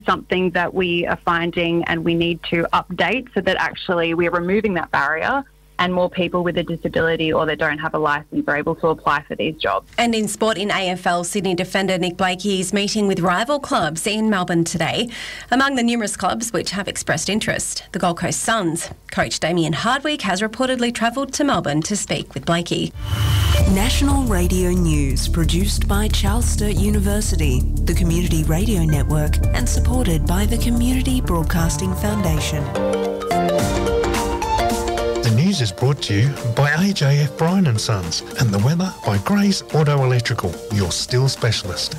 something that we are finding and we need to update so that actually we're removing that barrier and more people with a disability or that don't have a licence are able to apply for these jobs. And in sport, in AFL, Sydney defender Nick Blakey is meeting with rival clubs in Melbourne today. Among the numerous clubs which have expressed interest, the Gold Coast Suns. Coach Damien Hardwick has reportedly travelled to Melbourne to speak with Blakey. National Radio News, produced by Charles Sturt University, the Community Radio Network, and supported by the Community Broadcasting Foundation. The news is brought to you by AJF Bryan and Sons and the weather by Gray's Auto Electrical, your still specialist.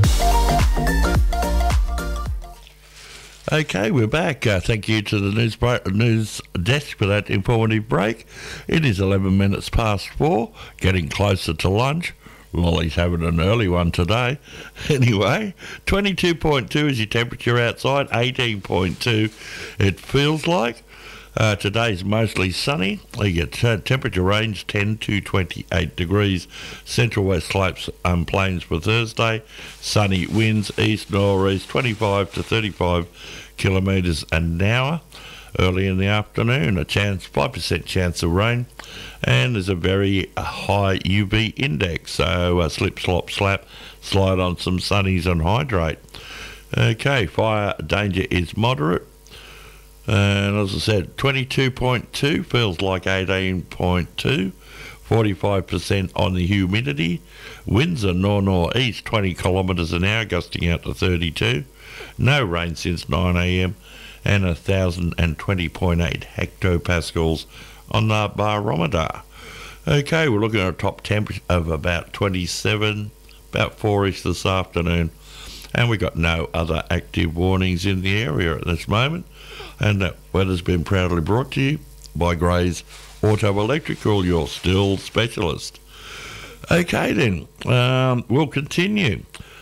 Okay, we're back. Thank you to the news desk for that informative break. It is 11 minutes past 4, getting closer to lunch. Lolly's having an early one today. Anyway, 22.2 is your temperature outside, 18.2 it feels like. Today's mostly sunny. You get temperature range 10 to 28 degrees. Central West Slopes plains for Thursday. Sunny winds east northeast 25 to 35 kilometres an hour. Early in the afternoon, 5% chance of rain, and there's a very high UV index. So slip, slop, slap, slide on some sunnies and hydrate. Okay, fire danger is moderate. And as I said, 22.2 feels like 18.2, 45% on the humidity. Winds are north-northeast, 20 kilometres an hour, gusting out to 32. No rain since 9 a.m. and 1,020.8 hectopascals on the barometer. Okay, we're looking at a top temperature of about 27, about 4-ish this afternoon. And we've got no other active warnings in the area at this moment. And that weather's been proudly brought to you by Gray's Auto Electrical, your still specialist. Okay then, we'll continue.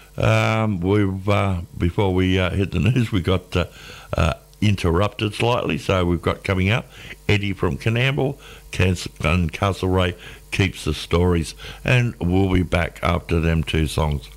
Before we hit the news, we got interrupted slightly, so we've got coming up Eddie from Canamble and Castlereagh keeps the stories, and we'll be back after them two songs.